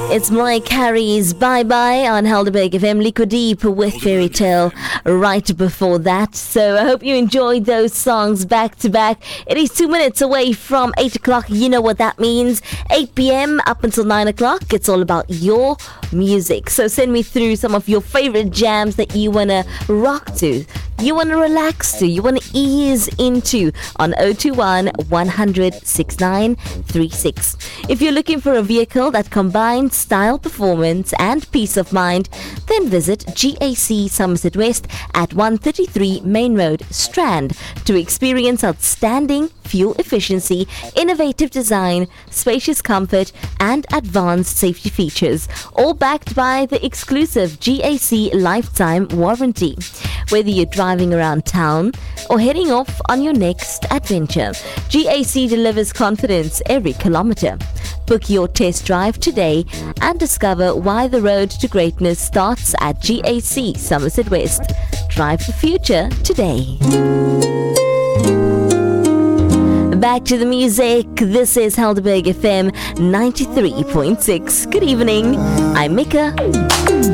It's Mariah Carey's Bye Bye on Helderberg FM, Liquid Deep with Fairy Tale right before that. So I hope you enjoyed those songs back to back. It is 2 minutes away from 8 o'clock. You know what that means. 8 p.m. up until 9 o'clock. It's all about your music. So send me through some of your favorite jams that you want to rock to, you want to relax to, you want to ease into on 021 100 6936. If you're looking for a vehicle that combines style, performance and peace of mind, then visit GAC Somerset West at 133 Main Road, Strand, to experience outstanding fuel efficiency, innovative design, spacious comfort and advanced safety features, all backed by the exclusive GAC lifetime warranty. Whether you're driving around town or heading off on your next adventure, GAC delivers confidence every kilometer. Book your test drive today and discover why the road to greatness starts at GAC Somerset West. Drive the future today. Back to the music. This is Helderberg FM 93.6. Good evening. I'm Mika.